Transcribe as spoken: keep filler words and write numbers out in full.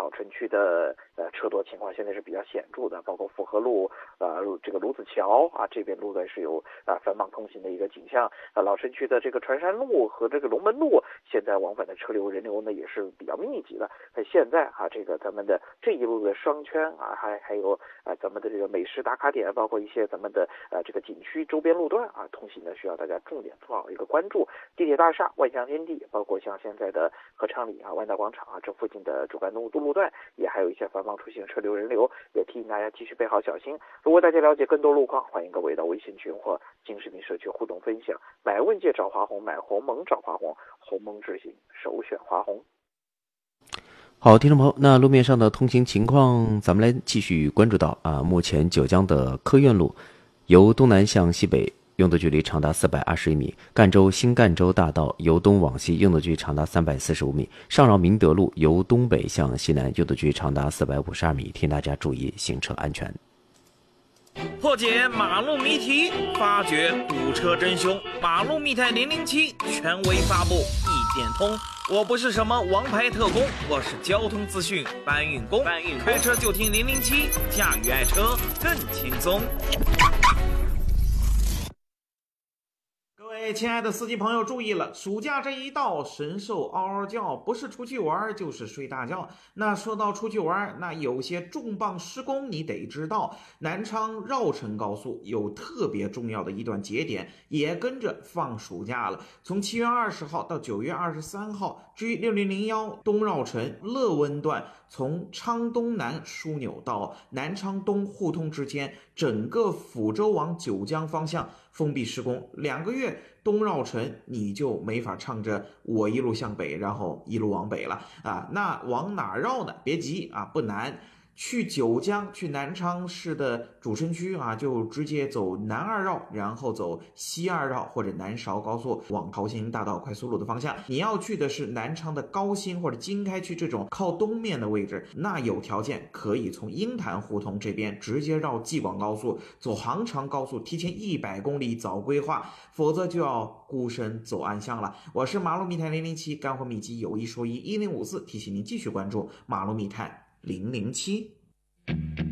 老城区的呃车多情况现在是比较显著的，包括复河路、呃这个卢子桥啊这边路段是有啊繁忙通行的一个景象。啊，老城区的这个船山路和这个龙门路现在往返的车流人流呢也是比较密集的。那现在啊，这个咱们的这一路的商圈啊，还还有啊咱们的这个美食打卡点，包括一些咱们的呃这个景区周边路段啊，通行呢需要大家重点做好一个关注。地铁大厦、万象天地，包括像现在的合昌里啊、万达广场啊这附近的主干路路段，也还有一些繁忙出行车流人流，也提醒大家继续备好小心。如果大家了解更多路况，欢迎各位到微信群或金视频社区互动分享。买问界找华虹，买鸿蒙找华虹，鸿蒙智行首选华虹。 好，听众朋友，那路面上的通行情况，咱们来继续关注到啊，目前九江的科院路由东南向西北用的距离长达四百二十一米，赣州新赣州大道由东往西用的距离长达三百四十五米，上饶明德路由东北向西南用的距离长达四百五十二米，提醒大家注意行车安全。 破解马路谜题，发掘堵车真凶。马路密探零零七权威发布，一点通。我不是什么王牌特工，我是交通资讯搬运工。搬运开车就听零零七，驾驭爱车更轻松。各位亲爱的司机朋友注意了，暑假这一到，神兽嗷嗷叫，不是出去玩就是睡大觉。那说到出去玩，那有些重磅施工你得知道，南昌绕城高速有特别重要的一段节点也跟着放暑假了，从七月二十号到九月二十三号。至于六零零一东绕城乐温段，从昌东南枢纽到南昌东互通之间，整个抚州往九江方向封闭施工，两个月东绕城你就没法唱着我一路向北，然后一路往北了啊。那往哪绕呢？别急啊，不难。去九江，去南昌市的主城区啊，就直接走南二绕，然后走西二绕或者南韶高速往桃兴大道快速路的方向。你要去的是南昌的高新或者经开区这种靠东面的位置，那有条件可以从鹰潭胡同这边直接绕济广高速，走杭长高速，提前一百公里早规划，否则就要孤身走暗巷了。我是马路密探零零七，干货秘籍有一说一，一零五四，提醒您继续关注马路密探零零七。